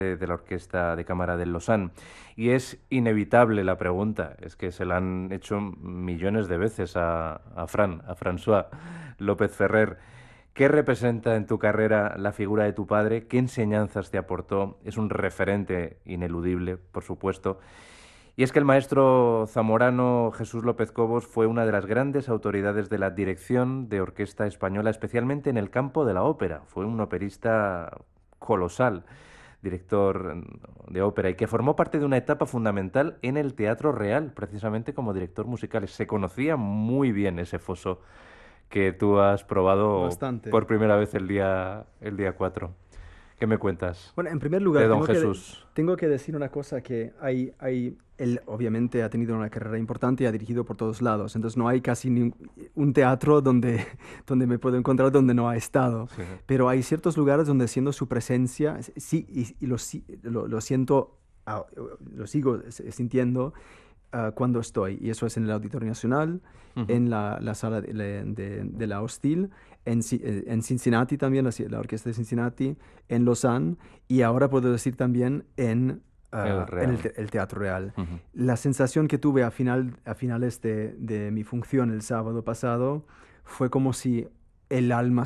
de la Orquesta de Cámara del Lausanne. Y es inevitable la pregunta, es que se la han hecho millones de veces a François López Ferrer. ¿Qué representa en tu carrera la figura de tu padre? ¿Qué enseñanzas te aportó? Es un referente ineludible, por supuesto. Y es que el maestro zamorano Jesús López Cobos fue una de las grandes autoridades de la dirección de orquesta española, especialmente en el campo de la ópera. Fue un operista colosal, director de ópera, y que formó parte de una etapa fundamental en el Teatro Real, precisamente como director musical. Se conocía muy bien ese foso que tú has probado Bastante. por primera vez el día 4. ¿Qué me cuentas Bueno, en primer de lugar, don Jesús? tengo que decir una cosa, que él obviamente ha tenido una carrera importante y ha dirigido por todos lados, entonces no hay casi ni un teatro donde, donde me puedo encontrar donde no ha estado, Sí. pero hay ciertos lugares donde siendo su presencia, sí, y lo siento, lo sigo sintiendo cuando estoy, y eso es en el Auditorio Nacional, Ujú. en la sala de la Hostil, en Cincinnati también, la Orquesta de Cincinnati, en Lausanne, y ahora puedo decir también El en Real. El Teatro Real. Ujú. La sensación que tuve a finales de mi función el sábado pasado fue como si el alma,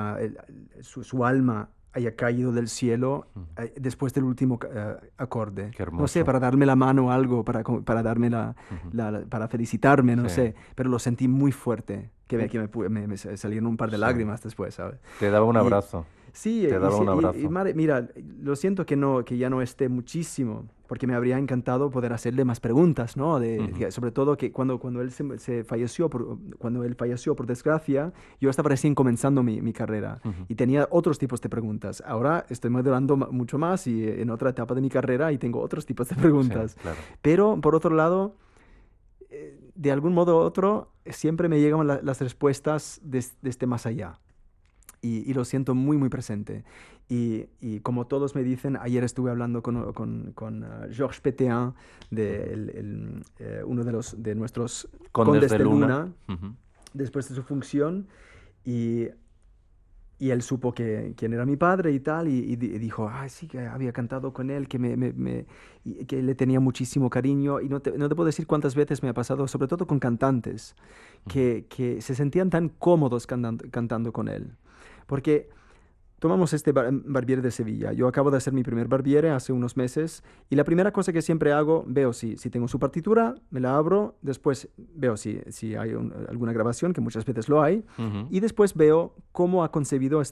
su alma haya caído del cielo Ujú. después del último acorde. Qué No sé, hermoso. para darme la mano o algo, para darme Ujú. para felicitarme, no Sí. sé, pero lo sentí muy fuerte, Mm. me salieron un par de Sí. lágrimas después, ¿sabes? Te daba un Y abrazo. sí, Te daba un abrazo. mira, lo siento que no, que ya no esté muchísimo, porque me habría encantado poder hacerle más preguntas, ¿no? Ujú. Sobre todo que cuando él cuando él falleció por desgracia, yo estaba recién comenzando mi carrera Ujú. y tenía otros tipos de preguntas. Ahora estoy madurando mucho más y en otra etapa de mi carrera y tengo otros tipos de Sí, preguntas. claro. Pero por otro lado, de algún modo u otro, siempre me llegan las respuestas desde más allá. Y lo siento muy, muy presente. Y como todos me dicen, ayer estuve hablando con Georges Pétain, Ujú. uno de nuestros Condes condes de de Luna. Luna, Ujú. después de su función, y, y él supo quién era mi padre y tal, y dijo, ah, sí, que había cantado con él, y que le tenía muchísimo cariño. Y no te puedo decir cuántas veces me ha pasado, sobre todo con cantantes, Ujú. que se sentían tan cómodos cantando con él. Porque tomamos este barbiere de Sevilla. Yo acabo de hacer mi primer barbiere hace unos meses y la primera cosa que siempre hago, veo si tengo su partitura, me la abro, después veo si hay alguna grabación, que muchas veces lo hay, Ujú. y después veo cómo ha concebido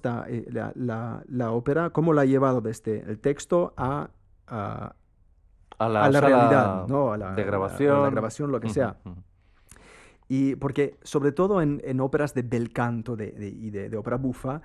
la ópera, cómo la ha llevado desde el texto a, A a la la realidad, sala ¿no? de A la grabación. grabación, lo que Ujú, sea. ujú. Y porque sobre todo en óperas de bel canto y de ópera bufa,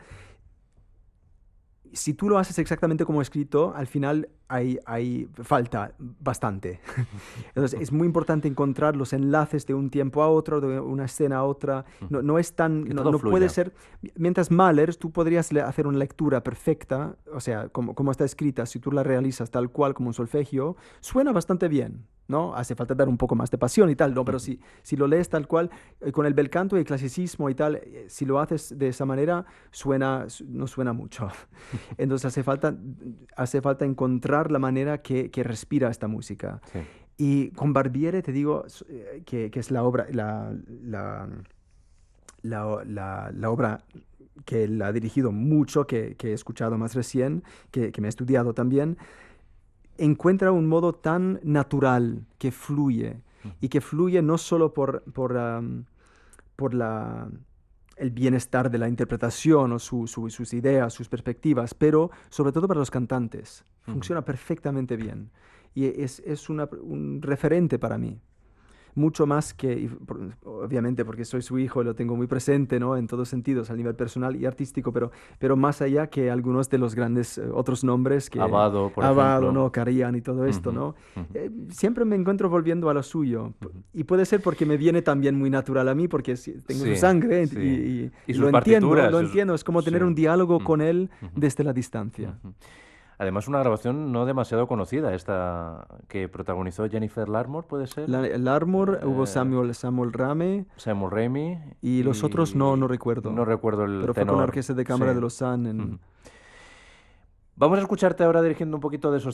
si tú lo haces exactamente como escrito, al final hay falta bastante. Entonces es muy importante encontrar los enlaces de un tiempo a otro, de una escena a otra. Ujú. No es tan, Que todo no puede fluya. ser, mientras Mahler, tú podrías hacer una lectura perfecta, o sea, como está escrita, si tú la realizas tal cual como un solfegio, suena bastante bien, ¿no? Hace falta dar un poco más de pasión y tal, ¿no? Pero Ujú. si lo lees tal cual, con el bel canto y el clasicismo y tal, si lo haces de esa manera, no suena mucho. Entonces hace falta encontrar la manera que respira esta música. Sí. Y con Barbiere te digo que es la obra, la obra que él ha dirigido mucho, que he escuchado más recién, que me he estudiado también, encuentra un modo tan natural que fluye Ujú. y que fluye no solo por el bienestar de la interpretación o sus ideas, sus perspectivas, pero sobre todo para los cantantes. Ujú. Funciona perfectamente bien y es un referente para mí mucho más que, obviamente porque soy su hijo y lo tengo muy presente, ¿no? En todos sentidos, a nivel personal y artístico, pero más allá que algunos de los grandes otros nombres que Abado, por Abado, ejemplo. ¿no? Carian y todo esto, Ujú, ¿no? ujú, Siempre me encuentro volviendo a lo suyo. ujú. Y puede ser porque me viene también muy natural a mí, porque tengo su Sí, sangre sí. Y y sus partituras. lo entiendo. Es como Sí. tener un diálogo Ujú, con él ujú, desde la distancia. ujú. Además, una grabación no demasiado conocida, esta que protagonizó Jennifer Larmore, ¿puede ser? El Armour, hubo Eh, Samuel Rame Sam Raimi y los otros no y no recuerdo. recuerdo el Pero fue con la tenor. Orquesta de Sí. Cámara de Lausanne Ujú. Vamos a escucharte ahora dirigiendo un poquito de esos